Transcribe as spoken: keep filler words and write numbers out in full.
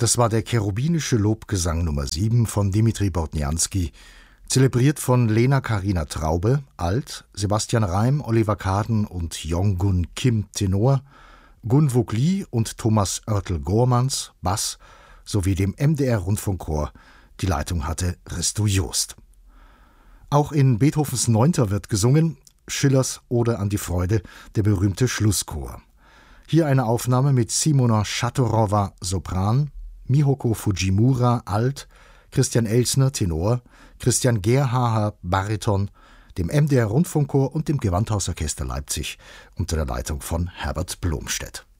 Das war der Cherubinische Lobgesang Nummer sieben von Dimitri Bortnianski, zelebriert von Lena Karina Traube, Alt, Sebastian Reim, Oliver Kaden und Jong-Gun Kim, Tenor, Gun Wook Lee und Thomas Oertel-Goormans, Bass, sowie dem M D R-Rundfunkchor. Die Leitung hatte Risto Joost. Auch in Beethovens Neunter wird gesungen, Schillers Ode an die Freude, der berühmte Schlusschor. Hier eine Aufnahme mit Simona Shatorowa, Sopran, Mihoko Fujimura, Alt, Christian Elsner, Tenor, Christian Gerhaher, Bariton, dem M D R-Rundfunkchor und dem Gewandhausorchester Leipzig unter der Leitung von Herbert Blomstedt.